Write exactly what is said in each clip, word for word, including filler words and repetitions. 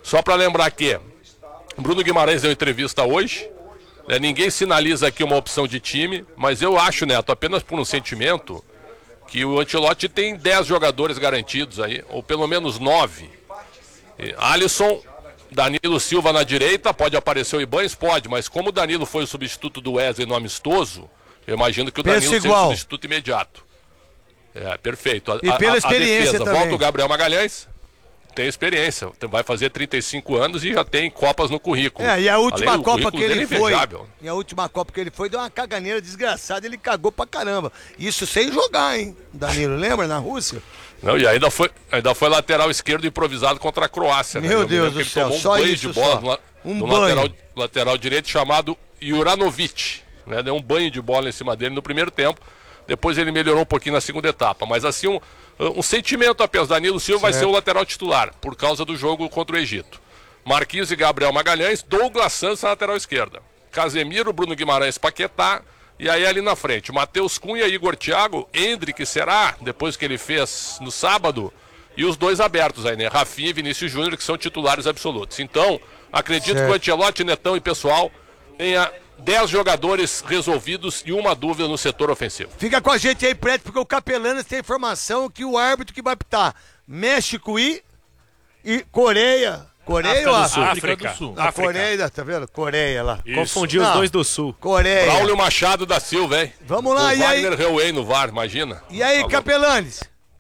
Só para lembrar que Bruno Guimarães deu entrevista hoje, né, ninguém sinaliza aqui uma opção de time, mas eu acho, Neto, apenas por um sentimento, que o Ancelotti tem dez jogadores garantidos aí, ou pelo menos nove. E Alisson, Danilo Silva na direita, pode aparecer o Ibanes? Pode, mas como o Danilo foi o substituto do Wesley no amistoso, eu imagino que o Danilo seja o substituto imediato. É, perfeito. A, e pela a, experiência a defesa, também. volta o Gabriel Magalhães, tem experiência, vai fazer trinta e cinco anos e já tem Copas no currículo. É, e a última Além, Copa que ele foi, invejável. e a última Copa que ele foi deu uma caganeira desgraçada, ele cagou pra caramba. Isso sem jogar, hein, Danilo, lembra, na Rússia? Não, e ainda foi, ainda foi lateral esquerdo improvisado contra a Croácia. Meu né? Deus do ele céu, tomou um só banho isso de bola só. no, Um no banho. lateral, lateral direito chamado Juranovic. Né? Deu um banho de bola em cima dele no primeiro tempo. Depois ele melhorou um pouquinho na segunda etapa. Mas assim, um, um sentimento apenas. Danilo Silva certo. Vai ser o lateral titular, por causa do jogo contra o Egito. Marquinhos e Gabriel Magalhães, Douglas Santos na lateral esquerda. Casemiro, Bruno Guimarães, Paquetá. E aí ali na frente, Matheus Cunha, Igor Thiago, Endrick será, depois que ele fez no sábado. E os dois abertos aí, né? Rafinha e Vinícius Júnior, que são titulares absolutos. Então, acredito certo. Que o Ancelotti, Netão e pessoal tenha dez jogadores resolvidos e uma dúvida no setor ofensivo. Fica com a gente aí, Preto, porque o Capelanes tem informação que o árbitro que vai apitar México e, e Coreia... Coreia ou África? África do Sul. A Coreia, tá vendo? Coreia lá. Isso. Confundi os dois do Sul. Coreia. Braulio Machado da Silva, hein? Vamos lá, o e Wagner aí? Reuei no V A R, imagina. E aí, Falou. Capelanes?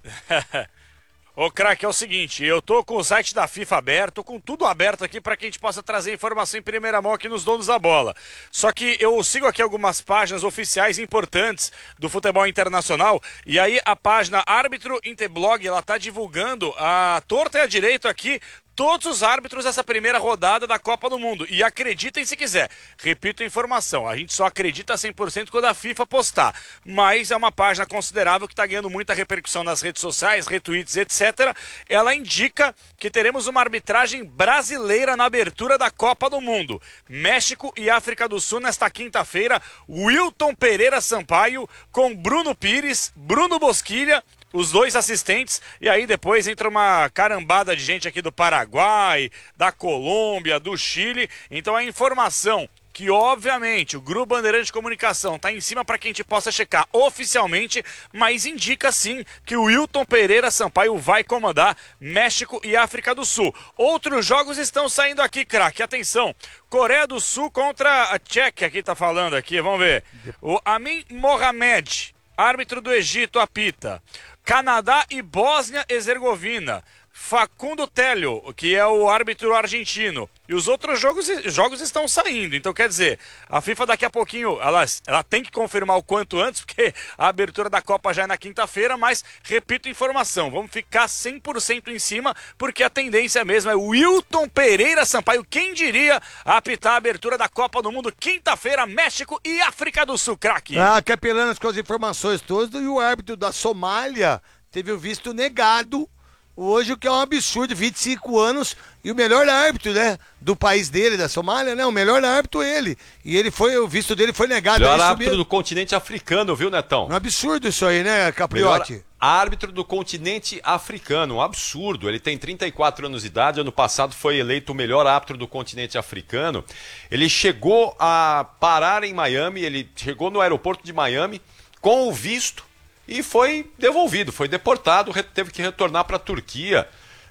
Ô, craque, é o seguinte, eu tô com o site da FIFA aberto, tô com tudo aberto aqui para que a gente possa trazer informação em primeira mão aqui nos donos da bola. Só que eu sigo aqui algumas páginas oficiais importantes do futebol internacional, e aí a página Árbitro Interblog, ela tá divulgando a torta e a direito aqui todos os árbitros dessa primeira rodada da Copa do Mundo. E acreditem se quiser. Repito a informação, a gente só acredita cem por cento quando a FIFA postar. Mas é uma página considerável que está ganhando muita repercussão nas redes sociais, retweets, etcétera. Ela indica que teremos uma arbitragem brasileira na abertura da Copa do Mundo. México e África do Sul nesta quinta-feira. Wilton Pereira Sampaio com Bruno Pires, Bruno Bosquilha, os dois assistentes, e aí depois entra uma carambada de gente aqui do Paraguai, da Colômbia, do Chile. Então a informação que, obviamente, o Grupo Bandeirante de Comunicação está em cima para que a gente possa checar oficialmente, mas indica sim que o Wilton Pereira Sampaio vai comandar México e África do Sul. Outros jogos estão saindo aqui, craque. Atenção, Coreia do Sul contra a Tchequia, aqui tá falando aqui, vamos ver. O Amin Mohamed, árbitro do Egito, apita. Canadá e Bósnia-Herzegovina. Facundo Telho, que é o árbitro argentino. E os outros jogos, jogos estão saindo. Então, quer dizer, a FIFA daqui a pouquinho, ela, ela tem que confirmar o quanto antes, porque a abertura da Copa já é na quinta-feira, mas, repito a informação, vamos ficar cem por cento em cima, porque a tendência mesmo é o Wilton Pereira Sampaio, quem diria, apitar a abertura da Copa do Mundo, quinta-feira, México e África do Sul, craque. Ah, Capelanes com as informações todas, e o árbitro da Somália teve o visto negado hoje, o que é um absurdo, vinte e cinco anos, e o melhor árbitro, né, do país dele, da Somália, né, o melhor árbitro ele, e ele foi, o visto dele foi negado. Melhor é árbitro mesmo. do continente africano, viu, Netão? Um absurdo isso aí, né, Capriotti? Melhor árbitro do continente africano, um absurdo, ele tem trinta e quatro anos de idade, ano passado foi eleito o melhor árbitro do continente africano, ele chegou a parar em Miami, ele chegou no aeroporto de Miami com o visto, e foi devolvido, foi deportado, teve que retornar para a Turquia.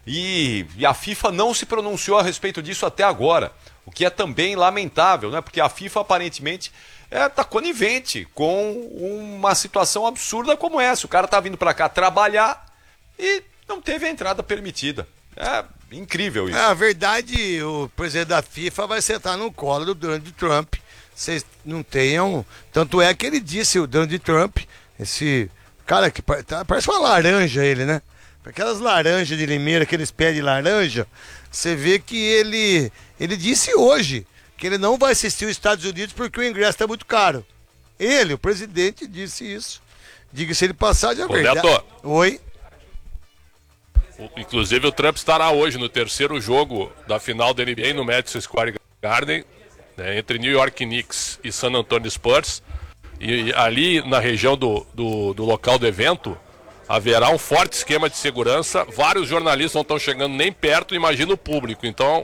E, e a FIFA não se pronunciou a respeito disso até agora. O que é também lamentável, né? Porque a FIFA aparentemente está é, conivente com uma situação absurda como essa. O cara está vindo para cá trabalhar e não teve a entrada permitida. É incrível isso. É, a verdade, o presidente da FIFA vai sentar no colo do Donald Trump. Vocês não tenham... Tanto é que ele disse, o Donald Trump, esse... Cara, que parece uma laranja ele, né? Aquelas laranjas de Limeira, aqueles pés de laranja, você vê que ele, ele disse hoje que ele não vai assistir os Estados Unidos porque o ingresso está muito caro. Ele, o presidente, disse isso. Diga-se ele passar de a verdade. Neto. Oi? Inclusive o Trump estará hoje no terceiro jogo da final da N B A no Madison Square Garden, né, entre New York Knicks e San Antonio Spurs. E ali na região do, do, do local do evento haverá um forte esquema de segurança. Vários jornalistas não estão chegando nem perto, imagina o público. Então